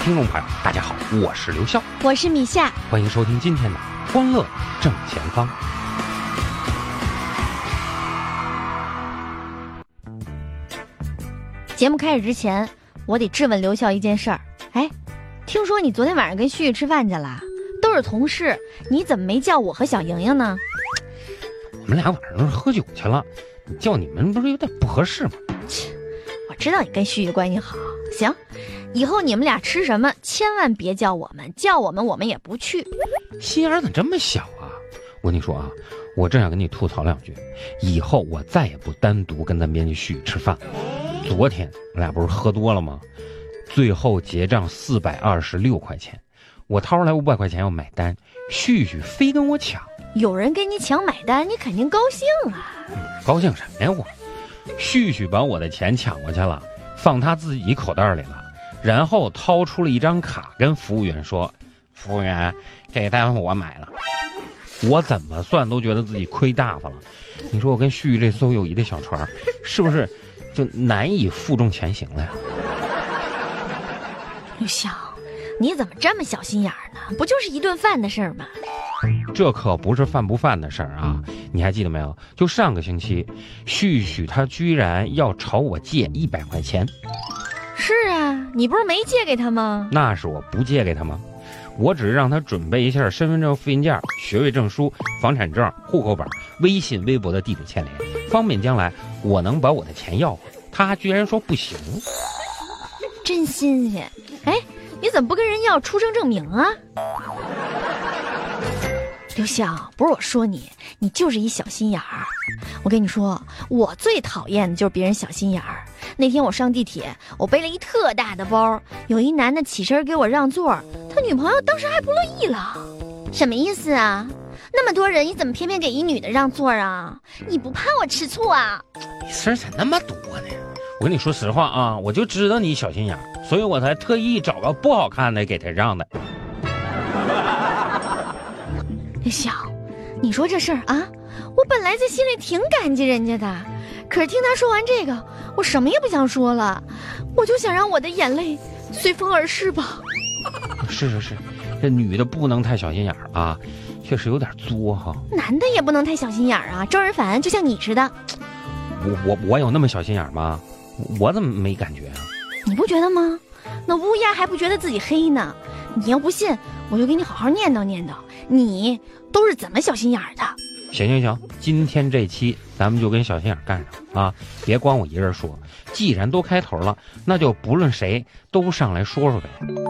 听众朋友，大家好，我是刘笑， 我是米夏， 欢迎收听今天的欢乐正前方。 节目开始之前，我得质问刘笑一件事儿。哎，听说你昨天晚上跟旭旭吃饭去了，都是同事，你怎么没叫我和小莹莹呢？ 我们俩晚上喝酒去了，叫你们不是有点不合适吗？ 我知道你跟旭旭关系好，行，以后你们俩吃什么千万别叫我们，叫我们我们也不去。 心眼怎么这么小啊？我跟你说啊，我正想跟你吐槽两句，以后我再也不单独跟咱编辑旭旭吃饭。昨天我俩不是喝多了吗？最后结账426块钱，我掏出来500块钱要买单，旭旭非跟我抢。 有人跟你抢买单，你肯定高兴啊。 高兴什么呀我？旭旭把我的钱抢过去了，放他自己口袋里了，然后掏出了一张卡跟服务员说，服务员，这单我买了。我怎么算都觉得自己亏大发了。你说我跟旭旭这艘友谊的小船是不是就难以负重前行了呀？ 刘笑，你怎么这么小心眼儿呢？不就是一顿饭的事儿吗？ 这可不是饭不饭的事儿啊！你还记得没有？就上个星期，旭旭他居然要朝我借100块钱。 是啊，你不是没借给他吗？ 那是我不借给他吗？我只是让他准备一下身份证复印件、学位证书、房产证、户口本、微信、微博的地址牵连，方便将来我能把我的钱要回。他居然说不行， 真新鲜！哎，你怎么不跟人要出生证明啊？刘笑，不是我说你，你就是一小心眼儿。我跟你说，我最讨厌的就是别人小心眼儿。那天我上地铁，我背了一特大的包，有一男的起身给我让座，他女朋友当时还不乐意了。什么意思啊？那么多人，你怎么偏偏给一女的让座啊？你不怕我吃醋啊？ 你事儿咋那么多呢？我跟你说实话啊，我就知道你小心眼儿，所以我才特意找个不好看的给他让的。 刘笑，你说这事儿啊，我本来在心里挺感激人家的，可是听他说完这个，我什么也不想说了，我就想让我的眼泪随风而逝吧。 是，这女的不能太小心眼儿啊，确实有点作哈。 男的也不能太小心眼儿啊，招人烦，就像你似的。 我有那么小心眼儿吗？我怎么没感觉啊？ 你不觉得吗？那乌鸦还不觉得自己黑呢。你要不信，我就给你好好念叨念叨，你都是怎么小心眼儿的。 行，今天这期咱们就跟小心眼干上啊！别光我一人说，既然都开头了，那就不论谁都上来说说呗。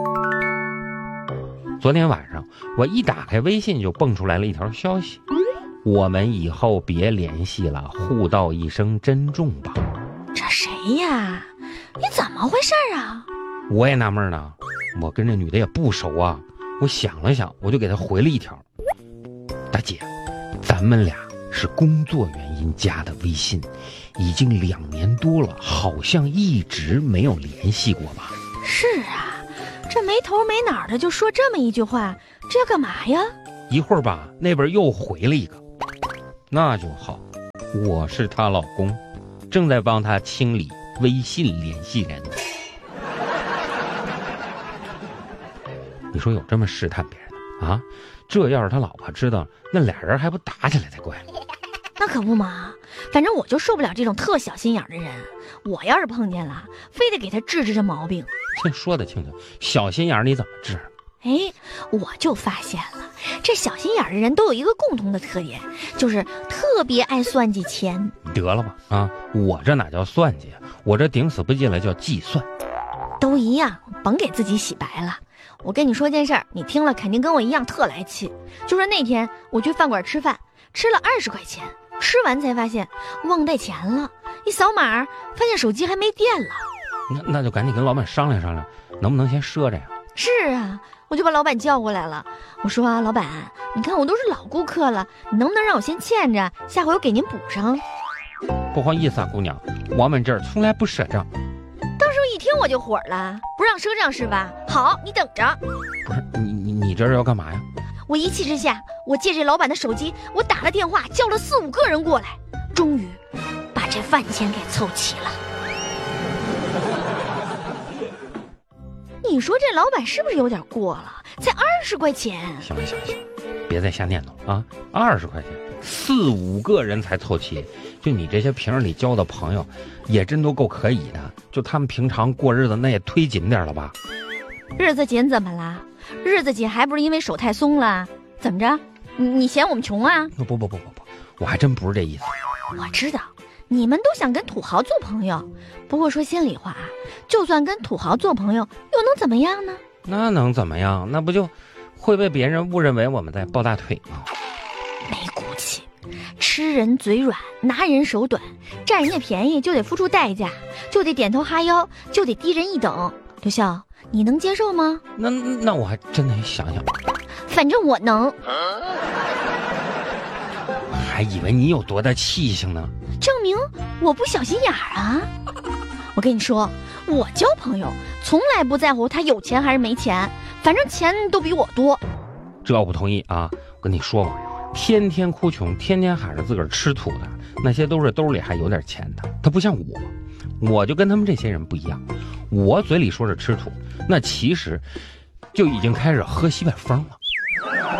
昨天晚上我一打开微信就蹦出来了一条消息，我们以后别联系了，互道一声珍重吧。 这谁呀？你怎么回事啊？ 我也纳闷呢，我跟这女的也不熟啊。我想了想，我就给她回了一条，大姐，咱们俩是工作原因加的微信，已经2年多了，好像一直没有联系过吧？ 是啊，这没头没脑的就说这么一句话，这要干嘛呀？ 一会儿吧，那边又回了一个，那就好，我是她老公，正在帮她清理微信联系人。你说有这么试探别人的啊？这要是他老婆知道，那俩人还不打起来才怪。 那可不嘛，反正我就受不了这种特小心眼的人，我要是碰见了，非得给他治这毛病。 这说得清楚，小心眼你怎么治？ 哎，我就发现了，这小心眼的人都有一个共同的特点，就是特别爱算计钱。 得了吧啊，我这哪叫算计啊，我这顶死不进来叫计算。 都一样，甭给自己洗白了。我跟你说件事儿，你听了肯定跟我一样特来气。就说那天我去饭馆吃饭，吃了20块钱，吃完才发现忘带钱了，一扫码发现手机还没电了。 那就赶紧跟老板商量商量，能不能先赊着呀？ 是啊，我就把老板叫过来了。我说啊，老板，你看我都是老顾客了，你能不能让我先欠着，下回我给您补上？ 不好意思啊，姑娘，我们这儿从来不赊账。 当时一听我就火了，不让赊账是吧？好，你等着。 不是你这是要干嘛呀？ 我一气之下，我借这老板的手机，我打了电话叫了4、5个人过来，终于把这饭钱给凑齐了。 你说这老板是不是有点过了？才20块钱。 行了，别再瞎念叨了啊！20块钱，4、5个人才凑齐。就你这些平日里交的朋友，也真都够可以的。就他们平常过日子，那也忒紧点了吧？ 日子紧怎么啦？日子紧还不是因为手太松了？怎么着？你嫌我们穷啊？ 不，我还真不是这意思。 我知道，你们都想跟土豪做朋友。不过说心里话，就算跟土豪做朋友，又能怎么样呢？ 那能怎么样？那不就会被别人误认为我们在抱大腿吗？ 没骨气，吃人嘴软，拿人手短，占人家便宜就得付出代价，就得点头哈腰，就得低人一等。刘笑，你能接受吗？ 那我还真得想想。 反正我能。 还以为你有多大气性呢， 证明我不小心眼儿啊！我跟你说，我交朋友从来不在乎他有钱还是没钱，反正钱都比我多。 这我不同意啊！我跟你说吧，天天哭穷，天天喊着自个儿吃土的，那些都是兜里还有点钱的。他不像我就跟他们这些人不一样。我嘴里说着吃土，那其实就已经开始喝西北风了。